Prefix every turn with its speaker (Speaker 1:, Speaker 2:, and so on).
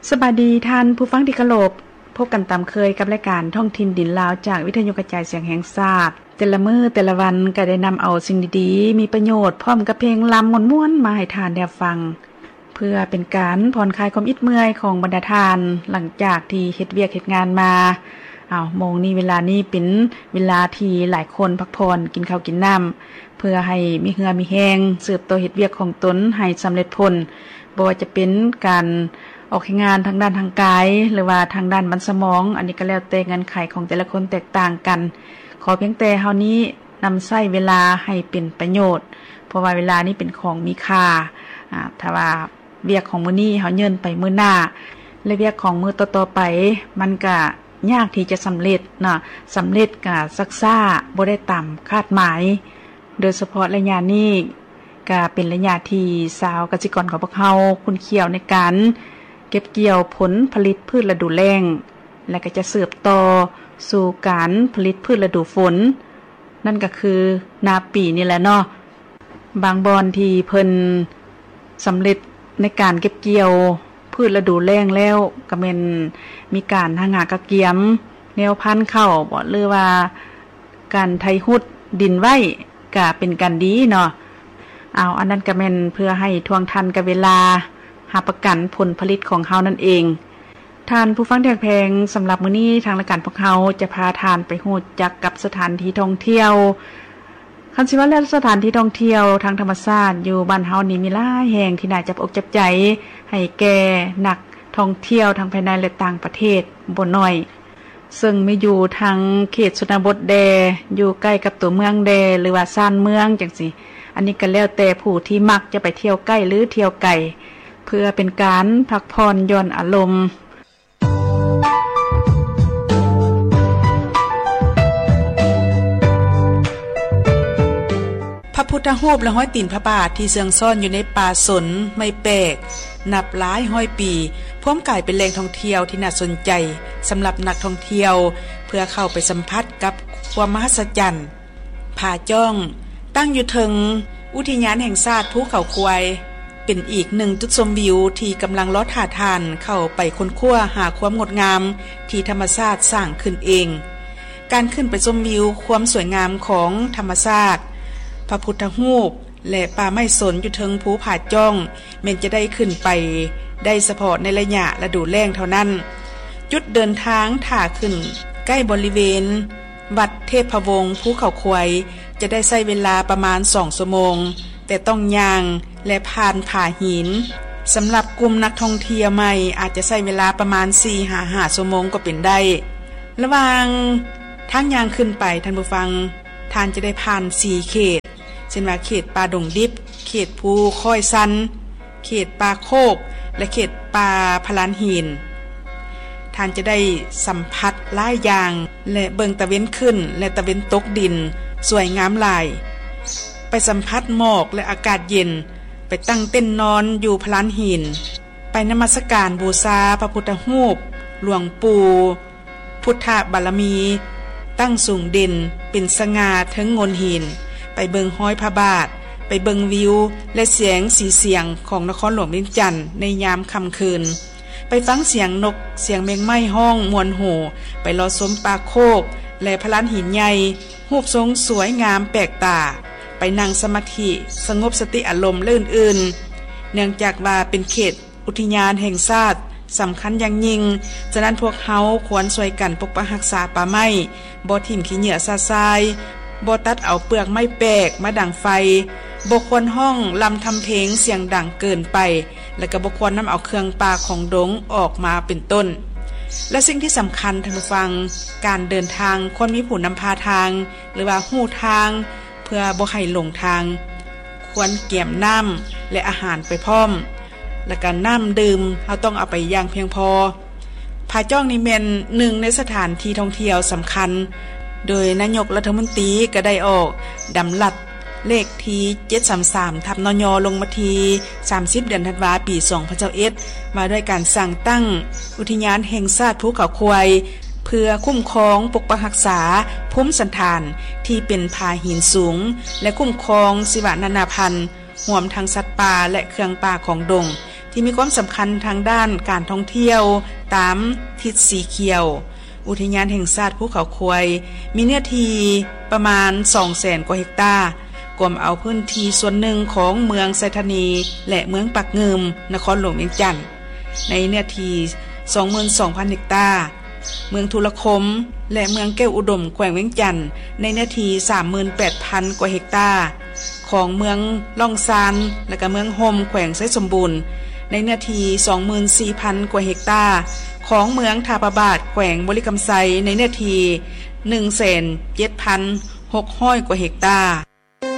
Speaker 1: สวัสดีท่านผู้ฟังที่เคารพพบกันตามเคยกับรายการท่องถิ่นดินลาวจากวิทยุกระจายเสียงแห่งชาติแต่ละมื้อแต่ละวันก็ได้นำเอาสิ่งดีๆมีประโยชน์พร้อมกับเพลงลำม่วนๆมาให้ทานได้ฟังเพื่อเป็นการผ่อนคลายความอิดเมื่อยของบรรดาทานหลังจากที่เฮ็ดเวียกเฮ็ดงานมาโมงนี้เวลานี้เป็นเวลาที่หลายคนพักผ่อนกินข้าวกินน้ำเพื่อให้มีเหือมีแห้งสืบต่อเฮ็ดเวียกของตนให้สำเร็จผลบ่ว่าจะเป็นการออกงานทางด้านทางกายหรือว่าทางด้านมันสมองอันนี้ก็แล้วแต่เงื่อนไขของแต่ละคนแตกต่างกันขอเพียงแต่เฮานี้นำใช้เวลาให้เป็นประโยชน์เพราะว่าเวลานี้เป็นของมีค่าถ้าว่าเวียกของมื้อนี้เฮาเยินไปมื้อหน้าและเวียกของมื้อต่อๆไปมันก็ยากที่จะสำเร็จเนาะสำเร็จก็ซักซ่าบ่ได้ตามคาดหมายโดยเฉพาะระยะนี้ก็เป็นระยะที่ชาวเกษตรกรของพวกเฮาคุ้นเคี่ยวในการเก็บเกี่ยวผลผลิตพืชฤดูแล้งและก็จะสืบต่อสู่การผลิตพืชฤดูฝนนั่นก็คือนาปีนี่แหละเนาะบางบอนที่เพิ่นสำเร็จในการเก็บเกี่ยวพืชฤดูแล้งแล้วก็แม่นมีการหางากะเกียมแนวพันธุ์ข้าวบ่หรือว่าการไถหุดดินไว้ก็เป็นการดีเนาะอันนั้นก็แม่นเพื่อให้ทวงทันกับเวลาหาประกันผลผลิตของเฮานั่นเองท่านผู้ฟังที่แพงสำหรับมื้อนี้ทางรายการพวกเฮาจะพาท่านไปฮู้จักกับสถานที่ท่องเที่ยวคันสิว่าแล้วสถานที่ท่องเที่ยวทางธรรมชาติอยู่บ้านเฮานี่มีหลายแห่งที่น่าจับอกจับใจให้แก่นักท่องเที่ยวทั้งภายในและต่างประเทศบ่น้อยซึ่งมีอยู่ทางเขตชนบทแดอยู่ใกล้กับตัวเมืองแดหรือว่าซ่านเมืองจังซี่อันนี้ก็แล้วแต่ผู้ที่มักจะไปเที่ยวใกล้หรือเที่ยวไกลเพื่อเป็นการพักผ่อนหย่อนอารมณ์พระพุทธรูปและห้อยตีนพระบาทที่เสื่องซ่อนอยู่ในป่าสนไม่แปลกนับหลายห้อยปีพร้อมกลายเป็นแหล่งท่องเที่ยวที่น่าสนใจสำหรับนักท่องเที่ยวเพื่อเข้าไปสัมผัสกับความมหัศจรรย์ผาจ้องตั้งอยู่ถึงอุทยานแห่งชาติภูเขาควายเป็นอีกหนึ่งจุดชมวิวที่กำลังล้อท่าทานเข้าไปค้นคว้าหาความงดงามที่ธรรมชาติสร้างขึ้นเองการขึ้นไปชมวิวความสวยงามของธรรมชาติพระพุทธรูปและป่าไม้สนอยู่เทิงภูผาจ้องแม้นจะได้ขึ้นไปได้เฉพาะในระยะฤดูแล้งเท่านั้นจุดเดินทางถ้าขึ้นใกล้บริเวณวัดเทพวงศ์ภูเขาควายจะได้ใช้เวลาประมาณ2 ชั่วโมงแต่ต้องย่างและผ่านผาหินสำหรับกลุ่มนักท่องเที่ยวใหม่อาจจะใช้เวลาประมาณ 4-5 ชั่วโมงก็เป็นได้ระหว่างทางย่างขึ้นไปท่านผู้ฟังท่านจะได้ผ่าน4เขตเช่นว่าเขตป่าดงดิบเขตภูค่อยซันเขตป่าโคกและเขตป่าพลานหินท่านจะได้สัมผัสหลายอย่างและเบิ่งตะเว้นขึ้นและตะเว้นตกดินสวยงามหลายไปสัมผัสหมอกและอากาศเย็นไปตั้งเต้นนอนอยู่พลานหินไปนมัสการบูชาพระพุทธรูปหลวงปู่พุทธบารมีตั้งสูงเด่นเป็นสง่าถึงโงนหินไปเบิงห้อยพระบาทไปเบิงวิวและเสียงสีเสียงของนครหลวงเวียงจันทร์ในยามค่ำคืนไปฟังเสียงนกเสียงแมงไม้ห้องมวนโหไปรอชมป่าโคกและพลานหินใหญ่รูปทรงสวยงามแปลกตาไปนั่งสมาธิสงบสติอารมณ์อื่นๆเนื่องจากว่าเป็นเขตอุทยานแห่งชาติสำคัญอย่างยิ่งฉะนั้นพวกเฮาควรช่วยกันปกปักรักษาป่าไม้บ่ทิ่มขี้เหงื่อซาซายบ่ตัดเอาเปลือกไม้แปลกมาดังไฟบ่ควรห้องลำทำเพลงเสียงดังเกินไปและก็บ่ควรนำเอาเครื่องป่าของดงออกมาเป็นต้นและสิ่งที่สำคัญท่านผู้ฟังการเดินทางควรมีผู้นำพาทางหรือว่าฮู้ทางเพื่อบ่ให้หลงทางควรเก็บน้ำและอาหารไปพร้อมและการน้ำดื่มเราต้องเอาไปอย่างเพียงพอผาจ้องนี่เป็นหนึ่งในสถานที่ท่องเที่ยวสำคัญโดยนายกรัฐมนตรีก็ได้ออกดำรัสเลขที่733/นย.ลงมาที่30 เดือนธันวาคมปี2021มาด้วยการสั่งตั้งอุทยานแห่งชาติภูเขาควายเพื่อคุ้มครองปกปักรักษาภูมิสันฐานที่เป็นผาหินสูงและคุ้มครองชีวนานาพันธุ์รวมทั้งสัตว์ป่าและเครื่องป่าของดงที่มีความสำคัญทางด้านการท่องเที่ยวตามทิศสีเขียวอุทยานแห่งชาติภูเขาควายมีเนื้อที่ประมาณ 200,000 กว่าเฮกตาร์กวมเอาพื้นที่ส่วนหนึ่งของเมืองไซธานีและเมืองปักเงิมนครหลวงเวียงจันทน์ในเนื้อที่ 22,000 เฮกตาร์เมืองทุลคมและเมืองแก้วอุดมแขวงเวียงจันทน์ในเนื้อที่ 38,000 กว่าเฮกตาร์ของเมืองล่องซานและก็เมืองโฮมแขวงไซสมบูรณ์ในเนื้อที่ 24,000 กว่าเฮกตาร์ของเมืองทาปาบาดแขวงบริกำไซในเนื้อที่ 1,7,600 กว่าเฮกตาร์